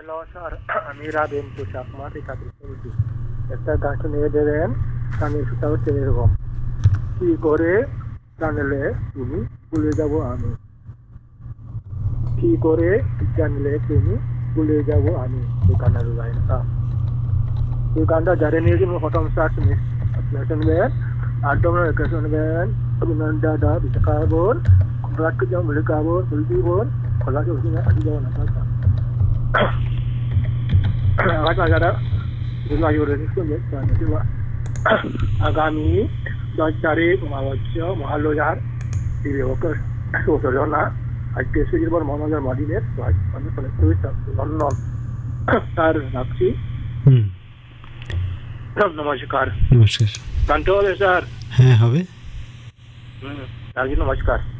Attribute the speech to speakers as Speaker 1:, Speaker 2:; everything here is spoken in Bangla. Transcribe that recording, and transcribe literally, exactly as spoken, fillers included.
Speaker 1: হ্যালো স্যার, আমি রাবেন পোশাক মাঠ একাত্তর বলছি। একটা গান শুনিয়ে দেবেন। গানের সুরটা হচ্ছে এরকম: কি করে জানলে তুমি ভুলে যাব আমি, কি করে জানলে তুমি ভুলে যাব আমি। এই গানের লাইনটা, এই গানটা যারা নিয়েছেন প্রথম স্যার শুনে আপনারা শুনবেন, আর তোমরা একে শুনবেন। অভিনন্দন দাদা বিশাখা বোন, কমলাকে যাও মল্লিকা বোন, তুলসী বোন, খোলাকে শুনে আসি যাও না স্যার। যারা আগামী দশ তারিখ মহাবৎস মহালয়ার সূচনা আজকে শ্রীবর মহানগর মাদিনের লন্ডন তার রাখছি। নমস্কার।
Speaker 2: নমস্কার।
Speaker 1: জানতে হবে স্যার?
Speaker 2: হ্যাঁ হবে।
Speaker 1: হুম, নমস্কার।